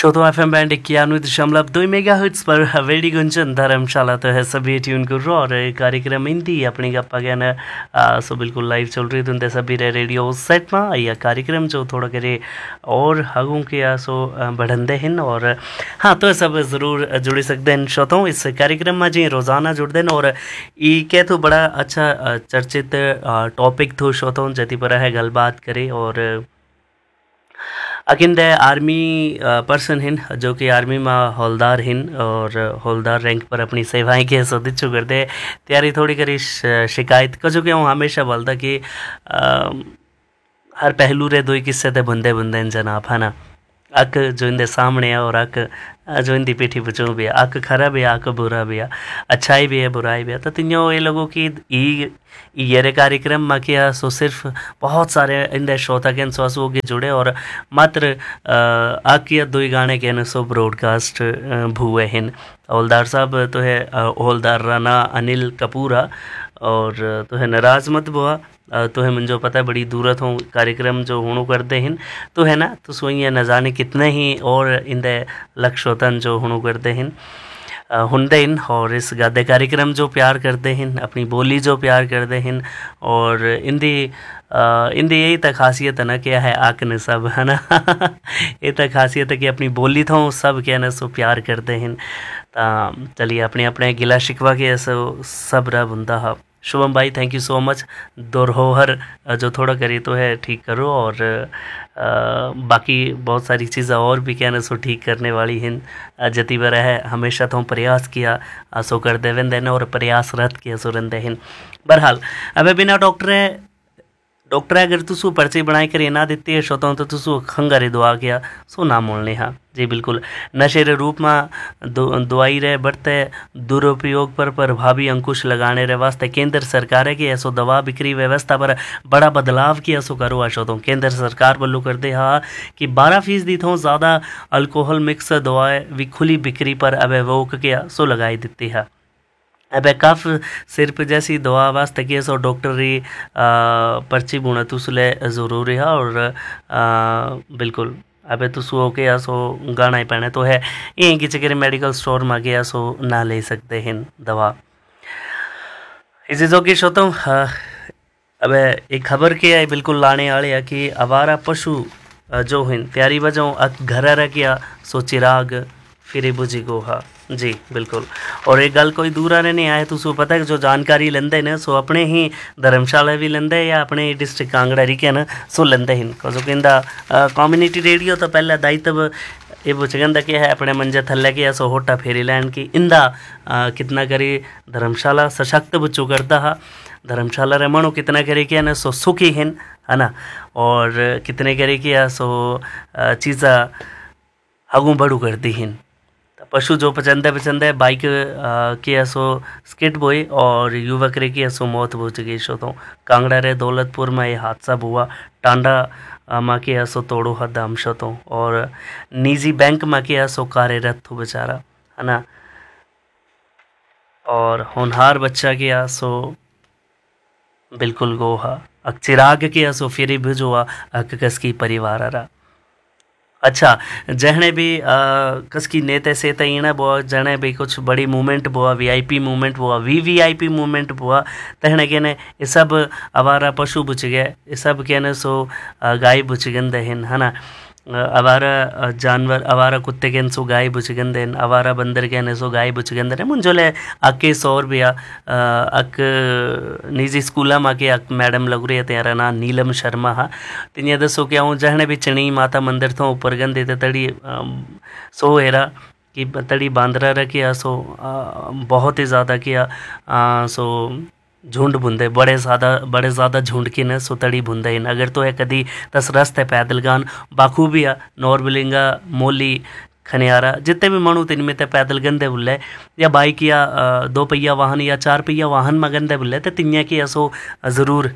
श्रोतो FM band 91.2 megahertz पर हवेली गुंजन धर्मशाला तो है सभी ट्यून करो और कार्यक्रम हिंदी अपनी गप्पा ज्ञान सो बिल्कुल लाइव चल रही तुंदे सभी रेडियो सेट में या कार्यक्रम जो थोड़ा करे और हगों के सो बढ़ंदे हैं और हाँ तो सब ज़रूर जुड़ सकते हैं श्रोतों इस कार्यक्रम में जी रोज़ाना जुड़ते हैं और ये क्या तो बड़ा अच्छा चर्चित टॉपिक थो श्रोतों जति पर है गलबात करे और अकिन आर्मी पर्सन हिन जो कि आर्मी में हौलदार हिन और हौलदार रैंक पर अपनी सेवाएं के सदिच्छू करते त्यारी थोड़ी करी शिकायत कजो कि हूँ हमेशा बोलता कि हर पहलू रे दो किस्से ते बुंदे बुंदे जनाब है ना अक जो इनके सामने है और अक जो इनकी पीठी बचो भी है अक खरा भी है अक बुरा भी है अच्छाई भी है बुराई भी है तो तीनों ये लोगों की ये कार्यक्रम में किया सो सिर्फ बहुत सारे इन श्रोता के सो के जुड़े और मात्र आकिया दो गाने के सो ब्रॉडकास्ट भुए हैं हौलदार साहब तो है हौलदार राणा अनिल कपूरा और तो है नाराज मत बुआ तो है मुझे पता है बड़ी दूरत हो कार्यक्रम जो होनो करते हैं तो है ना तो सोई न जाने कितने ही और इन लक्ष्योतन जो होनो करते हैं हुंदे इन और इस गादे कार्यक्रम जो प्यार करते हैं अपनी बोली जो प्यार करते हैं और इंदी यही तक खासियत है ना क्या है आकने सब है ना ये तक खासियत है कि अपनी बोली तो सब क्या ना सो प्यार करते हैं चलिए अपने अपने गिला शिकवा के ऐसा सब रब हुंदा है शुभम भाई थैंक यू सो मच दोरहोहर जो थोड़ा करी तो है ठीक करो और बाकी बहुत सारी चीज़ें और भी कहना सो ठीक करने वाली हैं जति बर है हमेशा तो प्रयास किया सो कर दे वेंदे और प्रयासरत किया सो रंदे हैं बहरहाल अब बिना डॉक्टर अगर तुसु पर्ची बनाई कर ना देती है शोतों तो तुसु खंगारे दुआ गया सो ना मोलने हाँ जी बिल्कुल नशे रे रूप में दवाई रे बढ़ते दुरुपयोग पर प्रभावी अंकुश लगाने रे वास्ते केंद्र सरकार है कि ऐसो दवा बिक्री व्यवस्था पर बड़ा बदलाव किया सो करो आशोतों केंद्र सरकार बल्लू करते हाँ कि 12% तो ज़्यादा अल्कोहल मिक्स दवाएं भी खुली बिक्री पर अब रोक किया सो लगाई देती है अब कफ सिर्फ जैसी दवा वास्ते कि सो डॉक्टरी पर्ची बुना तुसले ज़रूरी है और बिल्कुल अब तुसु हो गया सो गाना ही पैने तो है यहीं की चक्कर मेडिकल स्टोर में गया सो ना ले सकते हैं दवा इस चीज़ों की शोतों अब एक खबर क्या है बिल्कुल लाने वाले है कि आवारा पशु जो हैं त्यारी वजह घर रखिया सो चिराग फिर बुझी गोहा जी बिल्कुल और एक गल कोई दूर आने नहीं आए तो पता है जो जानकारी लेंदे ने सो अपने ही धर्मशाला भी लेंदे या अपने डिस्ट्रिक्ट कांगड़ा के ना सो लेंदे हैं जो कहता कम्युनिटी रेडियो तो पहले दायित्व ये बुझगंदा क्या है अपने मंजे थल्ले के सो होटा फेरी लैंड की इंदा कितना करी धर्मशाला सशक्त बुच्चू करता है धर्मशाला रे मणु कितना करे क्या ना सो सुखी हैं है ना और कितने करे क्या सो चीज़ा हगू बड़ू करती हैं पशु जो पसंद है बाइक के सो स्किट बोई और युवक रे की सो मौत हो चुकी सो तो कांगड़ा रे दौलतपुर में ये हादसा हुआ टांडा माँ के सो तोड़ो हद हमशो तो और निजी बैंक में के सो कार्यरत हो बेचारा है ना और होनहार बच्चा के सो बिल्कुल गोहा चिराग के सो फिर भी जो कस की परिवार रहा अच्छा जहने भी कसकी नेते से तईना बुआ जने भी कुछ बड़ी मूवमेंट बुआ वीआईपी मूवमेंट बुआ वीवीआईपी मूवमेंट बुआ तहने के ने ये सब आवारा पशु बुझ गए ये सब के ने सो गाय बुझ गंदे हैं है ना आवारा जानवर आवारा कुत्ते के सो गाय बुझ गंदे हैं आवारा बंदर के ने सो गाय बुझ गंदे हैं मुंजोले आके सौर भी अक निजी स्कूला में के अक मैडम लग रही है तेरा ना नीलम शर्मा हा तिनिया दसो क्या हूँ जहने भी चणी माता मंदिर तो ऊपर गंदे तड़ी सो हेरा कि तड़ी बांदरा रखिया सो बहुत ही ज़्यादा किया सो झुंड बुंदे बड़े ज़्यादा झुंड की न सुतड़ी बुंदे इन अगर तो है कदी तस रस्त है पैदलगान बाखूबिया नॉर्बलिंगा मोली खनियारा जितने भी मणु तिन में पैदल गंदे बुल्ले या बाइक या 2 पहिया वाहन या 4 पहिया वाहन में गंदे बुल्ले तो तिनिया की असो ज़रूर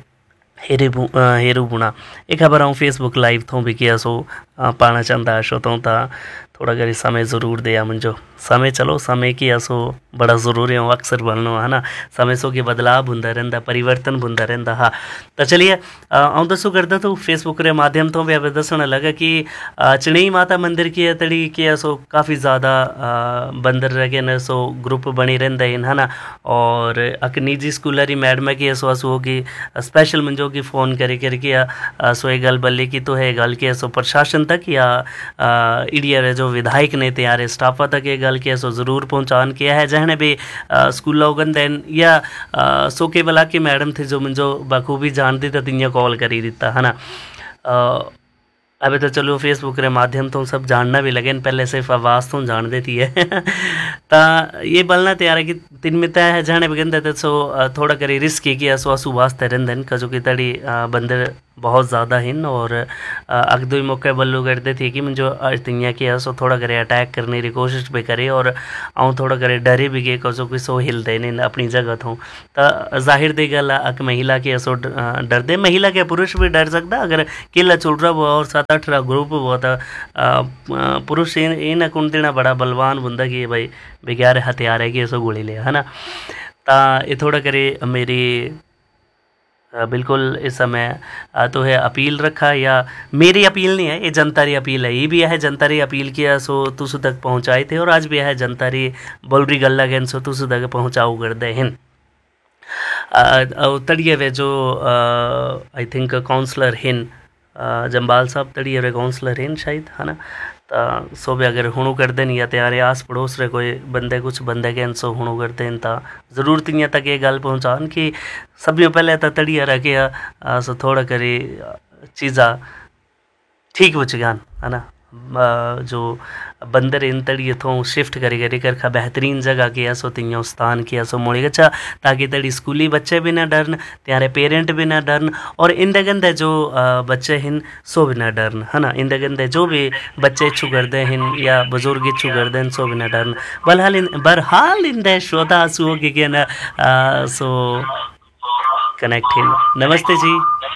हेरू बुना एक खबर आऊँ फेसबुक लाइव थों भी किया सो पाना चाहता शो तो थोड़ा करी समय ज़रूर दिया मुझो समय चलो समय की असो बड़ा ज़रूरी है अक्सर बनना है ना समय सो के बदलाव होंदा रहिंदा परिवर्तन होंदा रहिंदा हाँ तो चलिए आऊँ दसो करदा तो फेसबुक के माध्यम तो भी दसण लगा कि चनेई माता मंदिर की तड़ी की असो काफ़ी ज़्यादा बंदर रहे न सो ग्रुप बनी रहिंदा है ना और अक निजी स्कूलरी मैडम की असो असो होगी स्पेशल मंजो की फ़ोन करके सो ये गल बल्ली की तो है गल के सो प्रशासन तक या इडिया जो विधायक ने तैयार स्टाफा तक ये गल के सो ज़रूर पहुँचान किया है जहने भी स्कूल उगन देन या सो केवल आके मैडम थे जो मुझो बखूबी जानती तो तियाँ कॉल करी दिता है ना अभी तो चलो फेसबुक के माध्यम तो सब जानना भी लगे पहले सिर्फ आवाज़ तो जान देती है तो ये बोलना तैयार है कि तीन में तय जाने भी कहते सो थोड़ा करी रिस्क है कि असो असु वास्ते रहंदन कजो की तड़ी बंदर बहुत ज़्यादा हिन और अग दो मौके बल्लू करते थे कि मुझो तियाँ की असो थोड़ा करे अटैक करने की कोशिश भी करे और आऊँ थोड़ा करे डरे भी गए कजो कि सो हिल देने अपनी जगह थो तो जाहिर दी गल अक महिला की असो डर दे महिला के पुरुष भी डर सकता अगर किला चुल रहा वो और 7-8 ग्रुप हुआ था पुरुष इन कुण देना बड़ा बलवान बंदा कि भाई बेगार हथियार है कि ऐसा गोली ले है ना ता ये थोड़ा करे मेरी बिल्कुल इस समय तो है अपील रखा या मेरी अपील नहीं है ये जनता री अपील है ये भी है जनता री अपील किया सो तुस तक पहुँचाए थे और आज भी है जनता री बोल रही गल्ला गन सो तुस तक पहुँचाओ कर दे हिन तड़िए वे जो आई थिंक काउंसलर हिन जम्बाल साहब तड़ी रे काउंसलर हैं शायद है ना तो सो भी अगर हुणु कर देन या त्यारे आस पड़ोस रे कोई बंदे कुछ बंदे के सो हुणु कर देन ता ज़रूर तियाँ तक ये गल पहुँचान कि सब पहले तो तड़िया रखे सो थोड़ा करी चीज़ा ठीक बच गया है ना जो बंदर इन तड़ी थो शिफ्ट करी कर खा बेहतरीन जगह किया सो तियाँ स्थान किया सो मोड़ी अच्छा ताकि तड़ी स्कूली बच्चे भी ना डरन त्यारे पेरेंट भी ना डरन और इंदे गंदे जो बच्चे हिन सो भी ना डरन है ना इंदे गंदे जो भी बच्चे इच्छू करते हिन या बुजुर्ग इच्छू करते सो भी ना डरन बहरहाल इंदे श्रोता सो होगी कि ना सो कनेक्ट हिन नमस्ते जी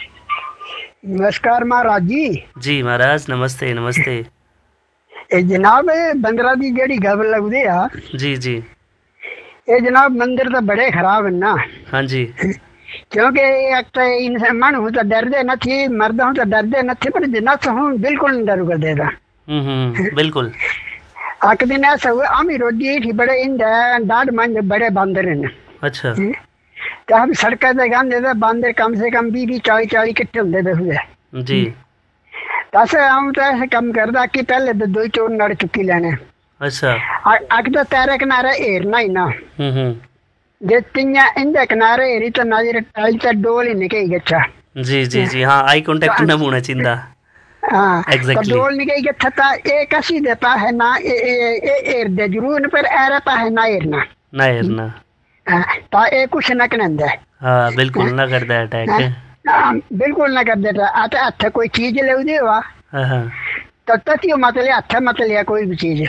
नमस्कार महाराज जी महाराज नमस्ते नमस्ते ए जनाब बंदरा दी जेड़ी गल लगदी आ जी ए जनाब मंदिर तो बड़े खराब है ना हाँ जी क्योंकि एक तो इंसान मन हूँ तो डरदे न थी मर्द हूँ तो डरदे न थे पर जिन्ना हूँ बिल्कुल नहीं डर कर देता बिल्कुल एक दिन ऐसा हुआ आमी रोजी थी बड़े इन डाड मन बड़े बंदर हैं अच्छा तो हम सड़क पे गांधे थे बंदर कम से कम 20-40 किट्ठे होंगे बेहुए जी तस हम तो ऐसे कम करदा कि पहले तो 2 चोर नड़ चुकी लेने अच्छा अग तो तेरे किनारे एरना ही ना जे तिया इंदे किनारे एरी तो नजर टाइल तो डोल ही निकल गच्छा जी हाँ आई कांटेक्ट न होना चिंदा हाँ एग्जैक्टली तो डोल निकल गच्छा ता एक असी देता है ना ए एर दे जरूर पर एरा पा है ना एरना ता ए कुछ न कनंदा हाँ बिल्कुल ना करदा अटैक बिल्कुल ना कर देता आता अच्छा कोई चीज ले दे वा तो ततियो मतलब अच्छा मतलब कोई भी चीज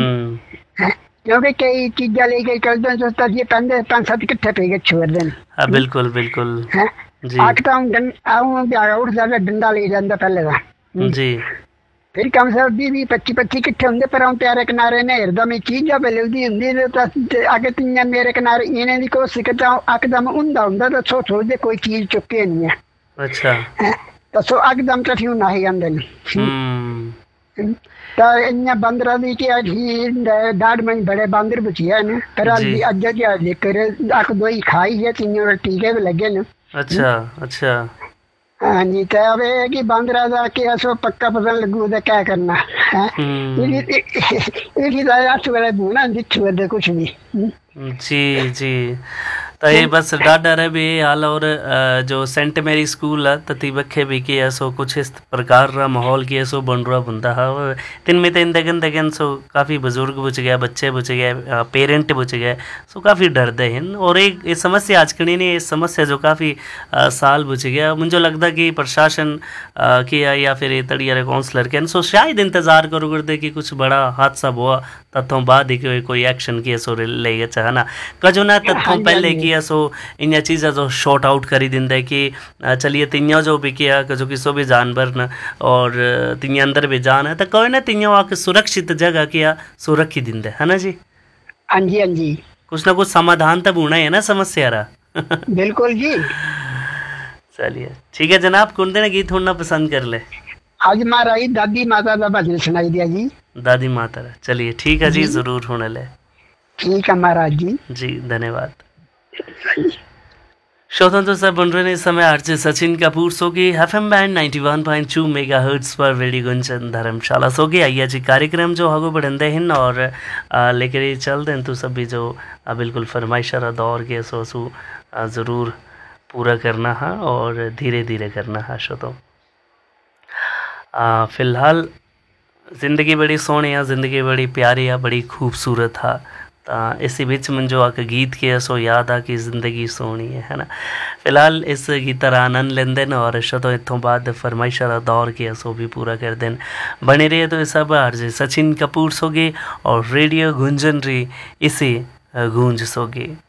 क्योंकि कई चीजा लेके चल दे तो ततियो 5-7 किट्ठे पे गए छोड़ देन हां बिल्कुल जी आखता हूं आऊं भी उठ जाता डंडा ले जांदा पहले दा जी फिर कम से 20-25 किट्ठे होंगे पर हम प्यारे किनारे ने हरदम चीजा पे लेदी हुंदी तो आगे तियां मेरे किनारे इने दी कोशिश करता एकदम उंदा हुंदा तो सोच दे कोई चीज चुके नहीं है अच्छा तो सो एकदम टठियो नहीं आंदे तो इन्या बंदरा दी के डाड में बड़े बंदर बचिया ने पर अज क्या लेकर आख दो ही खाई है तियां टीके भी लगे ने अच्छा हाँ जी तो अब कि बंदरा जाके ऐसो पक्का पता लगू तो क्या करना है कुछ भी जी तो ये बस डाडा रहे भी हाल और जो सेंट मेरी स्कूल है तती बखे भी कि ऐसो कुछ इस प्रकार रा माहौल की ऐसो बन रहा बुंदा है तिन में तो इंदगन सो काफ़ी बुजुर्ग बुझ गया बच्चे बुझ गए पेरेंट बुझ गए सो काफ़ी डर दे हैं और एक ये समस्या आज कड़ी नहीं इस समस्या जो काफ़ी साल बुझ गया मुझे लगता कि प्रशासन किया या फिर ये तड़िया काउंसलर के सो शायद इंतज़ार करो कर दे कि कुछ बड़ा हादसा हुआ तथों बाद ही कोई एक्शन किए सो ले चाहना कजो ना तथों पहले कि कि सो इन चीज़ा जो शॉर्ट आउट करी दिंदा कि चलिए तियां जो भी किया जो किसो भी जानवर न और तियां अंदर भी जान है तो कोई ना तियां आके सुरक्षित जगह किया सो रखी दिंदे है ना जी। हाँ जी, हाँ जी, कुछ ना कुछ समाधान तब होना है ना समस्या रहा। बिल्कुल जी। चलिए ठीक है जनाब, कौन देना गीत होना पसंद कर ले? आज महाराज दादी माता का भजन सुनाई दिया जी। दादी माता रा, चलिए ठीक है जी, जरूर होने ले। ठीक है महाराज जी। जी धन्यवाद। श्रोताओं तो सब बन रहे इस समय आरजे सचिन कपूर सोगी FM बैंड 91.2 मेगाहर्ट्ज पर रेडियो गुंजन धर्मशाला सोगी। आइए जी कार्यक्रम जो हगो बढ़ंदे हैं और लेकर चलते हैं तो सभी जो बिल्कुल फरमाइशा दौर के सोसू ज़रूर पूरा करना है और धीरे धीरे करना है। श्रोताओं फ़िलहाल ज़िंदगी बड़ी सोहनी है, ज़िंदगी बड़ी प्यारी है, बड़ी खूबसूरत है। तो इसी बिच मन जो आके गीत के सो याद आ कि ज़िंदगी सोहनी है ना। फिलहाल इस गीत का आनंद लेंदे न और तो इतों बाद फरमाइशा का दौर के सो भी पूरा कर देन। बने रहिए तो सब आरजे सचिन कपूर सोगे और रेडियो गुंजन री इसी गूंज सोगे।